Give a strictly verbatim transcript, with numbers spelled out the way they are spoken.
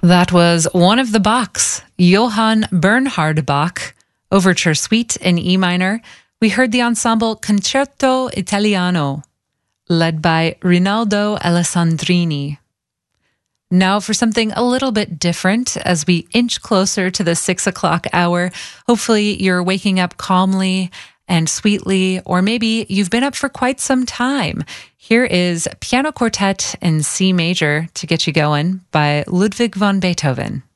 That was one of the Bachs, Johann Bernhard Bach, Overture Suite in E minor. We heard the ensemble Concerto Italiano, led by Rinaldo Alessandrini. Now for something a little bit different as we inch closer to the six o'clock hour. Hopefully you're waking up calmly and sweetly, or maybe you've been up for quite some time. Here is Piano Quartet in C major to get you going by Ludwig van Beethoven.